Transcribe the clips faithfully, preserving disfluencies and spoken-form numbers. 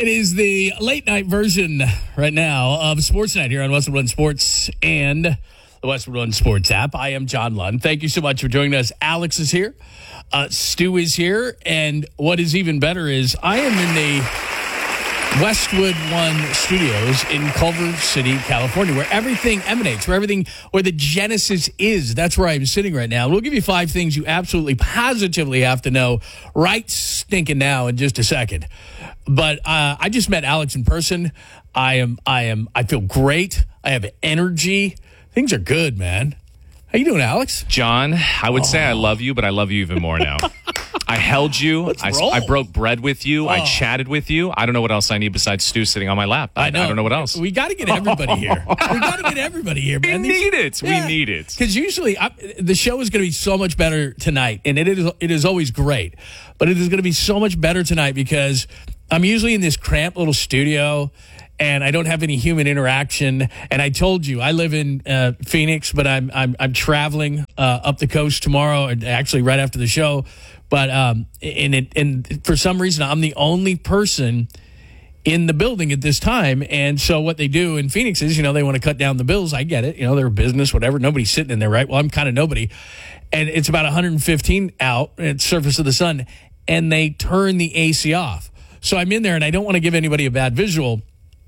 It is the late night version right now of Sports Night here on Westwood One Sports and the Westwood One Sports app. I am John Lund. Thank you so much for joining us. Alex is here. Uh, Stu is here. And what is even better is I am in the Westwood One Studios in Culver City, California, where everything emanates, where everything, where the genesis is. That's where I'm sitting right now. We'll give you five things you absolutely positively have to know right stinking now in just a second. But uh, I just met Alex in person. I am, I am, I feel great. I have energy. Things are good, man. How you doing, Alex? John, I would oh. say I love you, but I love you even more now. I held you. Let's I, roll. I broke bread with you. Oh. I chatted with you. I don't know what else I need besides Stu sitting on my lap. I, I know. I don't know what else. We got to get everybody here. We got to get everybody here, man. We need it. Yeah. We need it. Because usually I, the show is going to be so much better tonight, and it is it is always great. But it is going to be so much better tonight because I'm usually in this cramped little studio, and I don't have any human interaction. And I told you, I live in uh, Phoenix, but I'm I'm I'm traveling uh, up the coast tomorrow, and actually right after the show. But um, and it and for some reason, I'm the only person in the building at this time. And so what they do in Phoenix is, you know, they want to cut down the bills. I get it. You know, they're a business, whatever. Nobody's sitting in there, right? Well, I'm kind of nobody. And it's about one hundred fifteen out at the surface of the sun, and they turn the A C off. So I'm in there, and I don't want to give anybody a bad visual,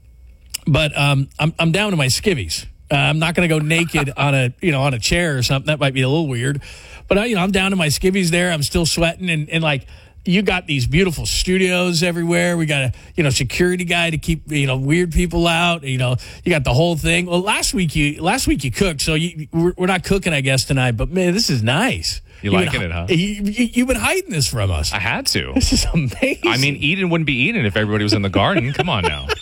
but um, I'm I'm down to my skivvies. Uh, I'm not going to go naked on a you know on a chair or something. That might be a little weird, but I, you know I'm down to my skivvies there. I'm still sweating, and, and like you got these beautiful studios everywhere. We got a you know security guy to keep you know weird people out. You know you got the whole thing. Well, last week you last week you cooked, so you, we're, we're not cooking, I guess, tonight. But man, this is nice. You You've liking been, it, huh? You, you, you've been hiding this from us. I had to. This is amazing. I mean, Eden wouldn't be Eden if everybody was in the garden. Come on now.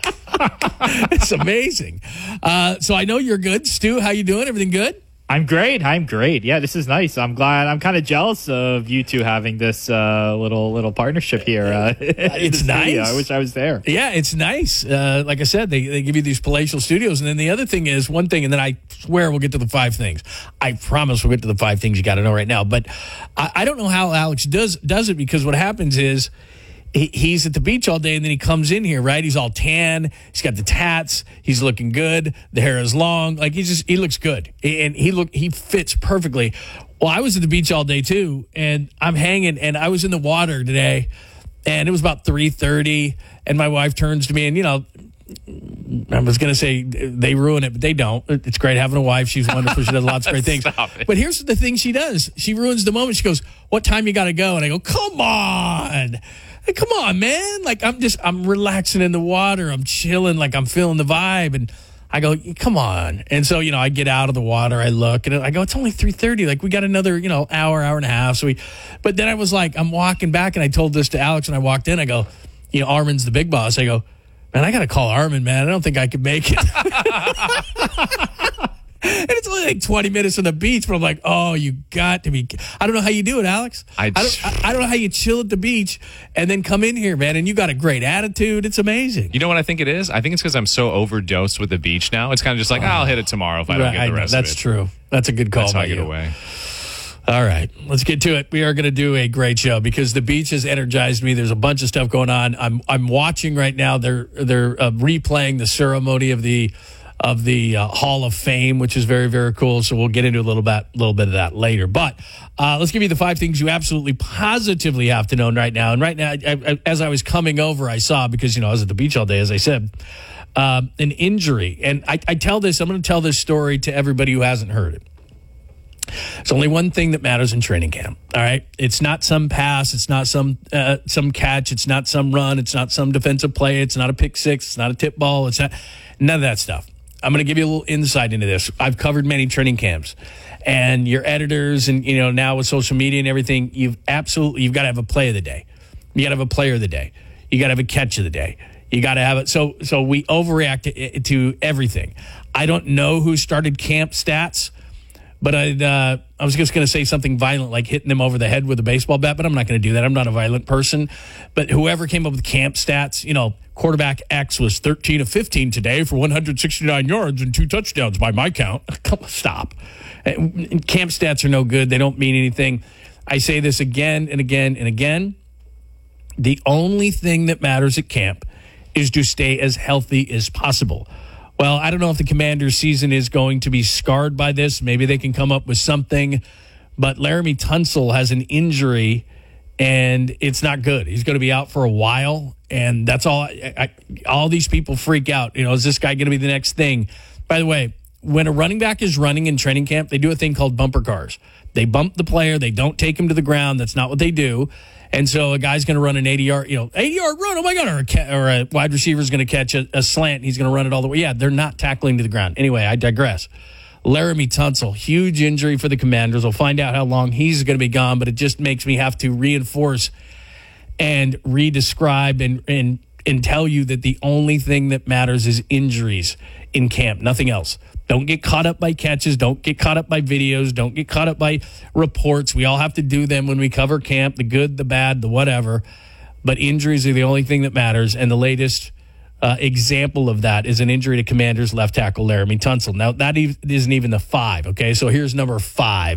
It's amazing. Uh, so I know you're good. Stu, how you doing? Everything good? I'm great. I'm great. Yeah, this is nice. I'm glad. I'm kind of jealous of you two having this uh, little little partnership here. Uh, it's nice. I wish I was there. Yeah, it's nice. Uh, like I said, they, they give you these palatial studios. And then the other thing is one thing, and then I swear we'll get to the five things. I promise we'll get to the five things you got to know right now. But I, I don't know how Alex does does it, because what happens is he, he's at the beach all day, and then he comes in here, right? He's all tan. He's got the tats. He's looking good. The hair is long. Like, he just he looks good. And he look he fits perfectly. Well, I was at the beach all day, too, and I'm hanging, and I was in the water today, and it was about three thirty, and my wife turns to me, and, you know, I was going to say they ruin it, but they don't. It's great having a wife. She's wonderful. She does lots of great things. But here's the thing she does. She ruins the moment. She goes, "What time you got to go?" And I go, "Come on. Hey, come on, man." Like, I'm just, I'm relaxing in the water. I'm chilling. Like, I'm feeling the vibe. And I go, "Come on." And so, you know, I get out of the water. I look and I go, "It's only three thirty. Like, we got another, you know, hour, hour and a half." So we, but then I was like, I'm walking back, and I told this to Alex when I walked in. I go, you know, Armin's the big boss. I go, "Man, I got to call Armin, man. I don't think I could make it." And it's only like twenty minutes on the beach, but I'm like, oh, you got to be. I don't know how you do it, Alex. I, I, don't, I, I don't know how you chill at the beach and then come in here, man, and you got a great attitude. It's amazing. You know what I think it is? I think it's because I'm so overdosed with the beach now. It's kind of just like, oh, I'll hit it tomorrow if I don't right, get the rest that's of it. That's true. That's a good call. That's how by I get you. away. All right, let's get to it. We are going to do a great show because the beach has energized me. There's a bunch of stuff going on. I'm I'm watching right now. They're they're uh, replaying the ceremony of the of the uh, Hall of Fame, which is very very cool. So we'll get into a little bit little bit of that later. But uh, let's give you the five things you absolutely positively have to know right now. And right now, I, I, as I was coming over, I saw, because you know I was at the beach all day, as I said, um, an injury. And I, I tell this. I'm going to tell this story to everybody who hasn't heard it. It's only one thing that matters in training camp, all right? It's not some pass. It's not some uh, some catch. It's not some run. It's not some defensive play. It's not a pick six. It's not a tip ball. It's not none of that stuff. I'm going to give you a little insight into this. I've covered many training camps, and your editors, and you know now with social media and everything, you've absolutely you've got to have a play of the day. You got to have a player of the day. You got to have a catch of the day. You got to have it. So so we overreact to, to everything. I don't know who started camp stats. But I'd, uh, I was just going to say something violent, like hitting them over the head with a baseball bat, but I'm not going to do that. I'm not a violent person. But whoever came up with camp stats, you know, quarterback X was thirteen of fifteen today for one hundred sixty-nine yards and two touchdowns by my count. Come on, stop. And camp stats are no good. They don't mean anything. I say this again and again and again. The only thing that matters at camp is to stay as healthy as possible. Well, I don't know if the Commanders' season is going to be scarred by this. Maybe they can come up with something. But Laramie Tunsil has an injury, and it's not good. He's going to be out for a while, and that's all. I, I, all these people freak out. You know, is this guy going to be the next thing? By the way, when a running back is running in training camp, they do a thing called bumper cars. They bump the player. They don't take him to the ground. That's not what they do. And so a guy's going to run an eighty-yard, you know, eighty-yard run. Oh, my God. Or a, ca- or a wide receiver is going to catch a, a slant. He's going to run it all the way. Yeah, they're not tackling to the ground. Anyway, I digress. Laramie Tunsil, huge injury for the Commanders. We'll find out how long he's going to be gone, but it just makes me have to reinforce and re-describe and, and, and tell you that the only thing that matters is injuries in camp, nothing else. Don't get caught up by catches. Don't get caught up by videos. Don't get caught up by reports. We all have to do them when we cover camp, the good, the bad, the whatever. But injuries are the only thing that matters, and the latest Uh, example of that is an injury to Commanders left tackle Laramie Tunsil. Now, that e- isn't even the five, okay? So here's number five.